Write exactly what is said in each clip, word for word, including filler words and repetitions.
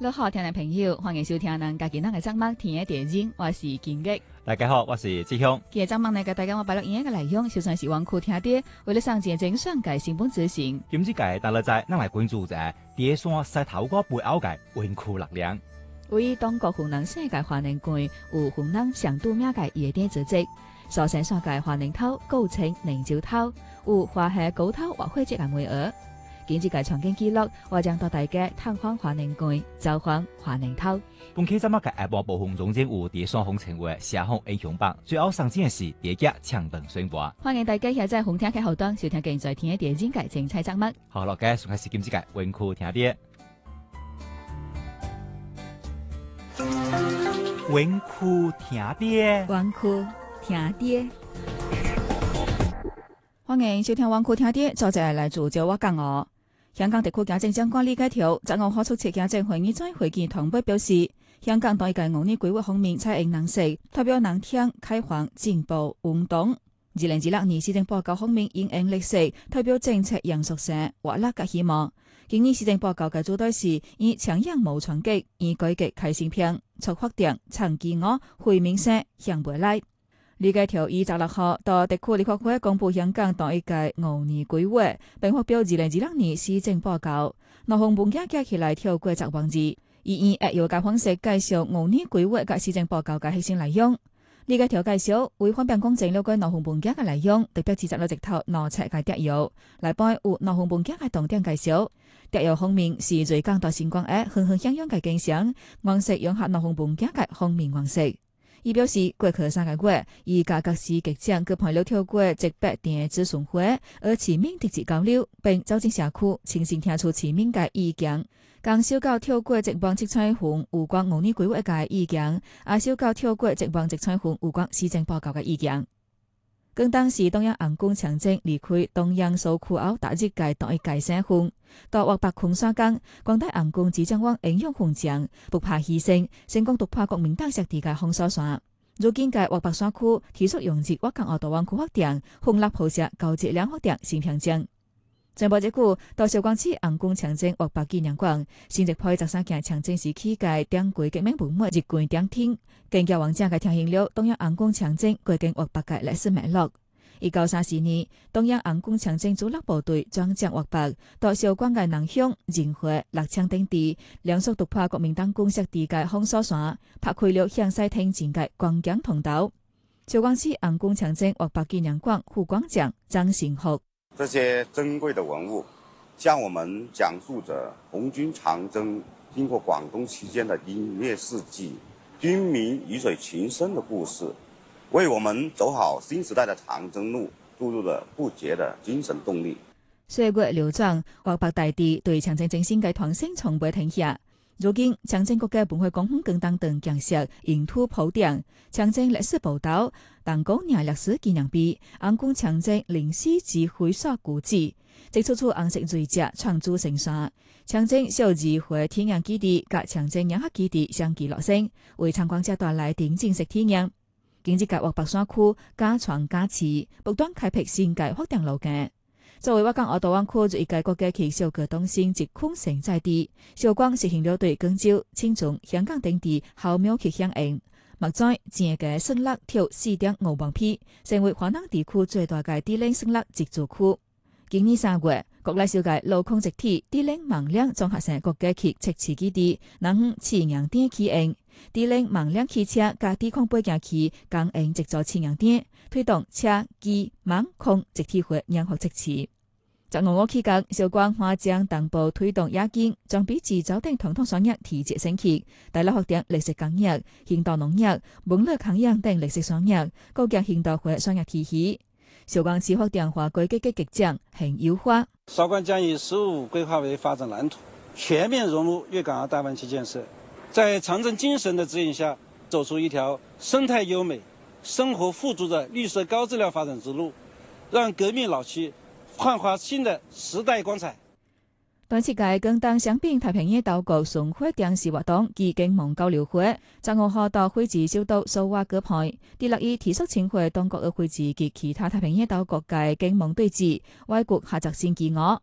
你好，聽眾朋友，歡迎收聽咱家己咱嘅節目天嘅電影，我是金吉。 大家好，我是志雄。 今日節目呢，給大家我擺落影嘅內容，首先是王庫聽啲，為了上節精選嘅新本資訊。 今次嘅大家在咱來關注者，第一山石頭哥背後嘅文庫力量。 為中國雲南世界華人館有雲南上都名嘅夜店組織，所生產嘅華人頭構成寧州頭，有華夏高頭或會節嘅美額。今次嘅場景記錄，我將帶大家探訪華人館，走訪華人頭。 本期節目嘅下播部分中間有第三風情嘅社風英雄榜，最後上線嘅是第一集搶燈宣播。 歡迎大家喺在紅廳嘅後端收聽現在天嘅電影嘅精彩節目。 好，落嘅仲係是今次嘅文庫聽啲。文庫聽啲， 文庫聽啲。歡迎收聽文庫聽啲，作者嚟自就我講我。香港特區行政長官李家超在五號出席行政會議在會見同步表示，香港對嘅五年規劃方面採用能勢，代表能聽開放進步運動。二零二六年施政報告方面應用歷史，代表政策嚴肅性、活力嘅希望。今年施政報告嘅主題是以強硬無衝擊，以改革開新篇，促發展長期我回民生向未來。李家超以十六號到特區立法會公布香港當一屆五年規劃，並發表二零二六年施政報告。內容本家加起來超過十萬字，以以扼要嘅方式介紹五年規劃嘅施政報告嘅核心內容。李家超介紹為方便公正了解內容本家嘅內容，特別指出咗直頭邏輯嘅摘要，來幫有內容本家嘅重點介紹。摘要方面是最講到新光嘅橫橫向向嘅景象，黃色融合內容本家嘅方面黃色。伊表示，過去三個月，以家各市局長佢朋友透過直白電諮詢會，而全面直接交流，並走進社區，清晰聽出全面嘅意見。更少較透過直播直採訪有關五年規劃嘅意見，也少較透過直播直採訪有關施政報告嘅意見。更當時中央紅軍長征離開中央蘇區後打擊嘅當一屆省份，到獲白空沙崗，廣大紅軍即將往英勇奮戰，不怕犧牲，成功突破國民黨設置嘅封鎖線。如今嘅獲白山區提出用至我港澳大灣區發展，建立鋪設高質量發展新篇章。進步一句，到韶關市紅軍長征獲白紀念館，新一批十三件長征時期嘅典規革命文物入館點聽，更加完整嘅呈現了中央紅軍長征過境獲白嘅歷史脈絡。一九三四年，中央紅軍長征主力部隊轉戰獲白，到韶關嘅南鄉、仁惠、樂昌等地，連續突破國民黨軍設置嘅封鎖線，拍開了向西挺進嘅光陽通道。韶關市紅軍長征獲白紀念館副館長張新福。 這些珍貴的文物，向我們講述着紅軍長征經過廣東期間的英烈事蹟、軍民魚水情深的故事，為我們走好新時代的長征路注入了不竭的精神動力。 歲月流轉，獲白大地對長征精神嘅傳承從未停歇。如今，長征國嘅文化功能更當等建設沿途鋪墊，長征歷史報道、當高年歷史紀念碑、紅軍長征歷史指揮所古蹟，即處處紅色錐隻創築成山。長征小指揮體驗基地甲長征營核基地相繼落成，為參觀者帶來定景式體驗。經濟界獲白山區加長加持，不斷開闢新界發展路徑。作為我港澳大灣區一個國家級小國東升疾控承載地，韶關實行了對廣州、青州、香港等地巧妙去響應。目前正嘅勝樂跳四點五萬匹，成為華南地區最大嘅低齡勝樂植樹區。今年三月，國內小嘅路控集體低齡盲兩綜合性國家級測試基地，南次陽點起應，低齡盲兩汽車加低空背景器供應直做次陽點，推動車機盲控集體化融合測試。在五五期間，韶關花江東部推動亞建，將比自走等統統產業提質升級，大力發展綠色工業、現代農業、文旅康養等綠色產業，構建現代化產業體系。韶關市發展化改革嘅局長很優化。 韶關將以“十五”規劃為發展藍圖，全面融入粵港澳大灣區建設，在長征精神的指引下，走出一條生態優美、生活富足的綠色高質量發展之路，讓革命老區煥發新的時代光彩。 短期間更當香檳太平洋島國巡迴電視活動及經貿交流會，十五號到會址小島蘇瓦舉辦，第六意提出請回當國嘅會址及其他太平洋島國嘅經貿對峙，外國合作新機遇。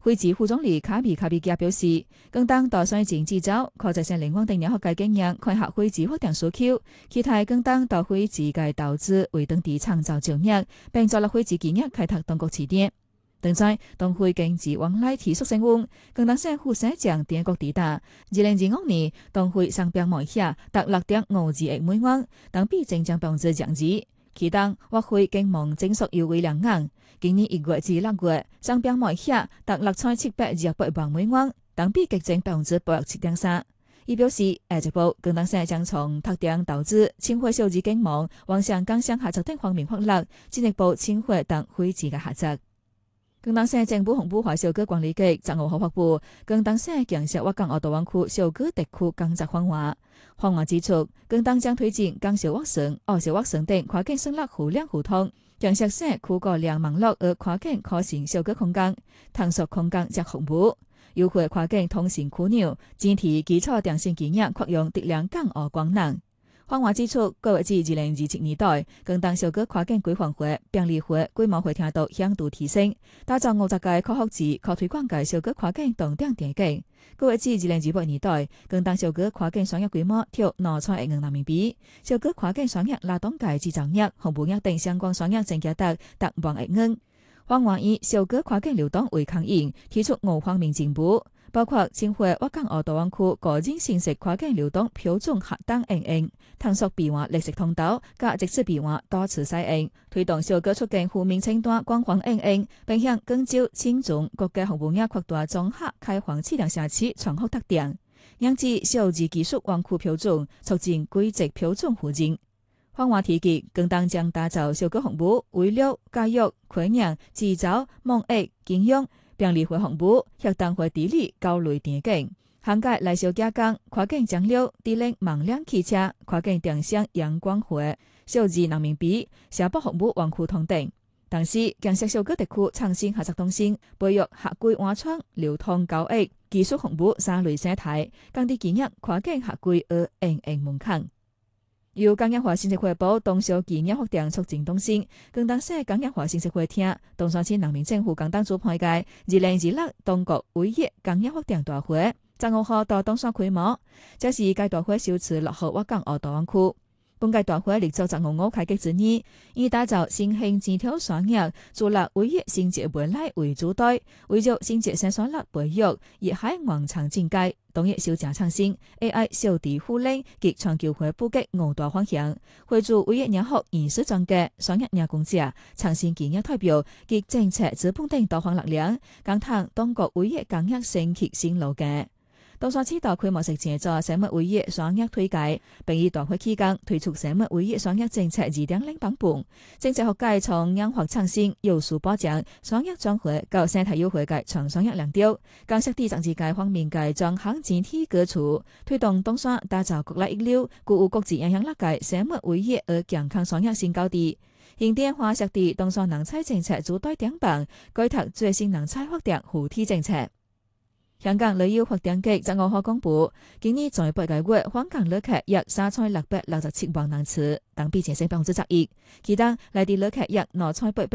會址副總理卡比卡比加表示，更當大選前至早，確實性靈光等兩學界經驗，開合會址發展需求，期待更當到會址嘅投資為當地創造就業，並作落會址建業開拓當國起點。另在當會經濟往來提速升溫，更當政府設將點國地大，二零二五年當會商標賣額達六點五二億美元，當比正將百分之降至。其當或會經望整數優惠兩硬，今年一月至六月商標賣額達六千七百二百萬美元，當比激增百分之八十七點三。伊表示，下一步更當社將從特定投資、青花小資經貿、往上港商合作等方面發力，進一步青花等會址嘅合作。更當社政府紅布華小區管理局十五號發布，更當社建設沃港澳大灣區小區特區工作方案。方案指出，更當將推進港小沃城、澳小沃城等跨境生活互聯互通，建設社區國量網絡和跨境可行小區空間，探索空間及服務，優化跨境通信樞紐，整體基礎電信建設擴容質量港澳功能。方案指出，計劃至二零二七年代，更當小區跨境規劃會、便利會、規模會聽到響度提升，打造五十個可複製、可推廣嘅小區跨境動點點景。計劃至二零二八年代，更當小區跨境商業規模超兩千億元人民幣，小區跨境商業勞動界製造業、服務業等相關商業增加達達萬億元。方案以小區跨境流動為牽引，提出五方面進步。包括深化沃港澳大灣區個人信息跨境流動標準核等應用，探索變換綠色通道，加直接變換多次使用，推動小區促進負面清單廣泛應用，並向廣州、青中國家服務業擴大綜合開放市場社區創好特點，引致小資技術灣區標準，促進規則標準互認。方案提及，更當將打造小區服務為了教育、科研、製造、貿易、金融、便利會服務、協同會地理、交流電景，涵蓋內小加工、跨境物流、智能網聯汽車、跨境電商、陽光會、數字人民幣、社保服務灣區通等。同時，建設小區特區創新合作中心，培育合規挖礦、流通交易、技術服務三類生態，降低企業跨境合規而應用門檻。由港業化信息匯報東小企業發展促進中心，更當社港業化信息會廳，東山市人民政府港當主辦嘅二零二六中國唯一港業發展大會，十五號到東山開幕。這是該大會首次落戶沃港澳大灣區。本屆大會立足十五號開局之日，以打造新興枝條產業，助力唯一新界未來為主體，為咗新界生產力培育，熱海橫長境界，動業小正創新 A I 小地互聯及全球化布局五大方向，匯聚唯一兩學研師專家、商業業工者、創新企業代表及政策資本等多方力量，共探當國唯一港業升級新路徑。東山市道規模式製作生物唯一商業推介，並以大會期間推出生物唯一商業政策二點零版本。政策學界從研發創新、有數保障、商業轉換到生態優化嘅長商業亮調，更設地政治界方面嘅專項整體革除，推動東山打造國內一流、具有國際影響力嘅生物唯一而健康商業新高地。現代化設地東山人才政策主體典範，改拓最新人才發展扶持政策。香港旅遊發展局十五號公布，今年在八個月訪港旅客約三千六百六十七萬人次，當比前升百分之十一。其中內地旅客約兩千八百